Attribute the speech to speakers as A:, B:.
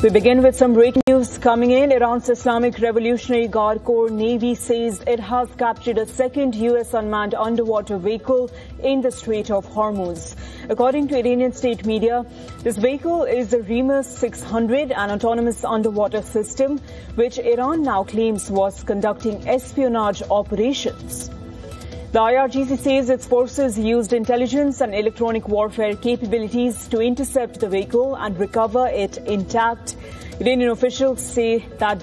A: We begin with some breaking news coming in. Iran's Islamic Revolutionary Guard Corps Navy says it has captured a second U.S. unmanned underwater vehicle in the Strait of Hormuz. According to Iranian state media, this vehicle is the Remus 600, an autonomous underwater system which Iran now claims was conducting espionage operations. The IRGC says its forces used intelligence and electronic warfare capabilities to intercept the vehicle and recover it intact. Iranian officials say that the